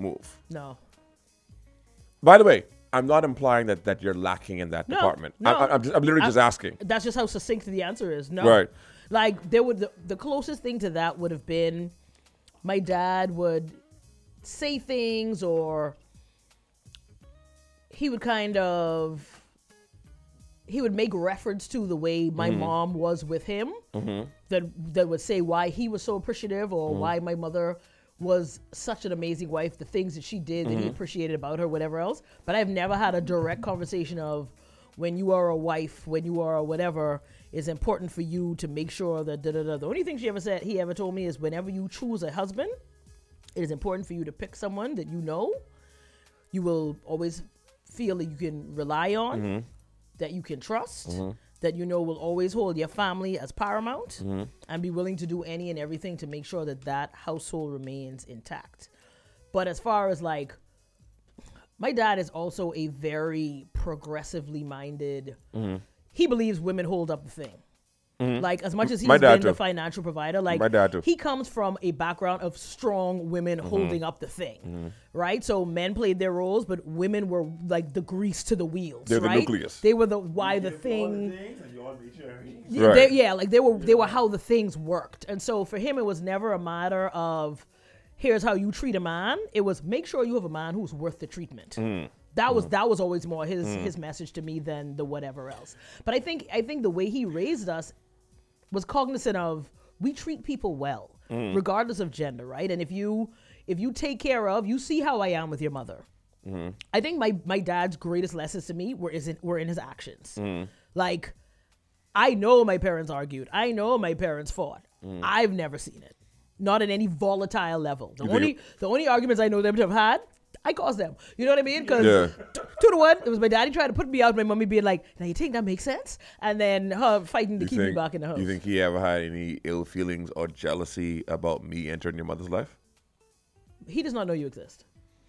move. No. By the way, I'm not implying that you're lacking in that No, department. no. I'm literally just asking. That's just how succinct the answer is. No. Right. Like the closest thing to that would have been my dad would say things, or he would make reference to the way my mom was with him, that would say why he was so appreciative, or why my mother was such an amazing wife, the things that she did that he appreciated about her, whatever else. But I've never had a direct conversation of, when you are a wife, when you are a whatever, it's important for you to make sure that da-da-da. The only thing he ever told me is, whenever you choose a husband, it is important for you to pick someone that you will always feel that you can rely on, that you can trust, that will always hold your family as paramount, and be willing to do any and everything to make sure that household remains intact. But as far as like, my dad is also a very progressively minded, he believes women hold up the thing. Like, as much as he's been the financial provider, like, he comes from a background of strong women holding up the thing, right? So men played their roles, but women were like the grease to the wheels. They're right? the nucleus. They were the thing. Right. They were how the things worked. And so for him, it was never a matter of, here's how you treat a man. It was, make sure you have a man who's worth the treatment. That was always more his message to me than the whatever else. But I think the way he raised us was cognizant of, we treat people well, regardless of gender, right? And if you take care of, you see how I am with your mother. I think my dad's greatest lessons to me were in his actions. Like, I know my parents argued. I know my parents fought. I've never seen it. Not at any volatile level. The only arguments I know them to have had, I caused them. You know what I mean? Because 2-1, it was my daddy trying to put me out, my mommy being like, now you think that makes sense? And then her fighting to keep me back in the house. You think he ever had any ill feelings or jealousy about me entering your mother's life? He does not know you exist.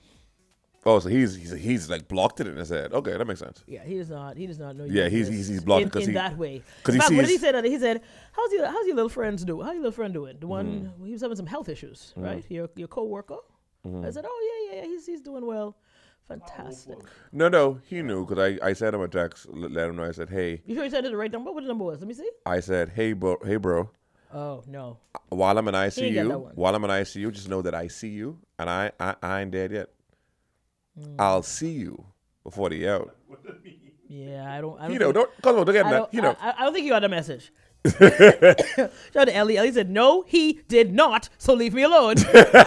Oh, so he's like blocked it in his head. Okay, that makes sense. Yeah, he does not know you Yeah, exist he's blocked because in that way. Because In he fact, sees. what did he say? He said, how's your little friend doing? How your little friend doing? The one, he was having some health issues, right? Your co-worker? I said, oh yeah, he's doing well. Fantastic. No, he knew, because I sent him a text, let him know. I said, hey. You sure you sent it the right number? What the number was? Let me see. I said, hey bro. Oh no. While I'm in ICU, just know that I see you, and I ain't dead yet. I'll see you before the out. Yeah, I don't. Don't get that. I don't think you got the message. Shout out to Ellie. Ellie said, no, he did not, so leave me alone.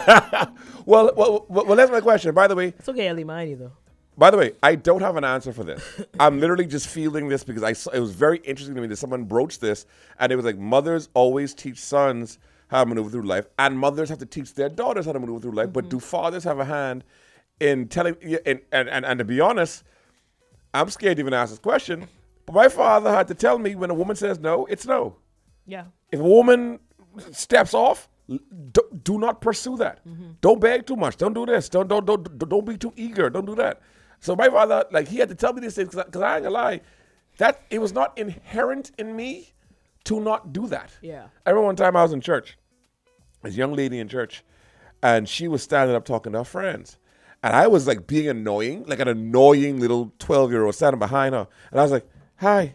Well, that's my question. By the way, It's okay, Ellie, mine either. By the way, I don't have an answer for this. I'm literally just fielding this because it was very interesting to me that someone broached this, and it was like, mothers always teach sons how to maneuver through life, and mothers have to teach their daughters how to maneuver through life. But do fathers have a hand in telling? And to be honest, I'm scared to even ask this question. But my father had to tell me, when a woman says no, it's no. Yeah. If a woman steps off, do not pursue that. Don't beg too much. Don't do this. Don't be too eager. Don't do that. So my father, like, he had to tell me these things, because I ain't gonna lie, that it was not inherent in me to not do that. Yeah. I remember one time I was in church, this young lady in church, and she was standing up talking to her friends. And I was like being annoying, like an annoying little 12-year-old standing behind her. And I was like, hi,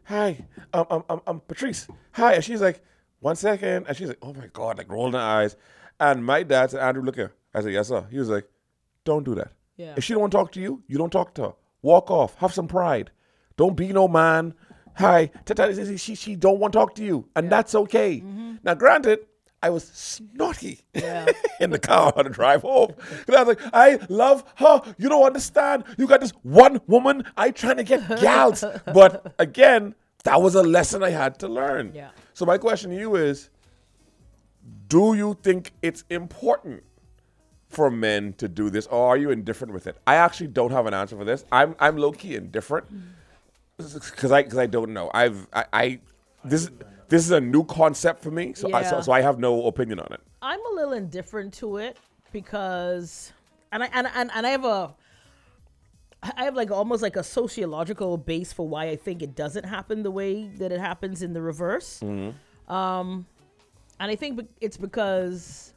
I'm Patrice. Hi. And she's like, 1 second. And she's like, oh my God, like rolling her eyes. And my dad said, Andrew, look here. I said, yes, sir. He was like, don't do that. Yeah. If she don't want to talk to you, you don't talk to her. Walk off. Have some pride. Don't be no man. Hi. She don't want to talk to you. And that's okay. Now, granted, I was snotty in the car on the drive home. And I was like, I love her. You don't understand. You got this one woman. I trying to get gals. But again, that was a lesson I had to learn. Yeah. So my question to you is, do you think it's important for men to do this, or are you indifferent with it? I actually don't have an answer for this. I'm low-key indifferent because I don't know. This is a new concept for me, so I have no opinion on it. I'm a little indifferent to it because, and I have like almost like a sociological base for why I think it doesn't happen the way that it happens in the reverse. And I think it's because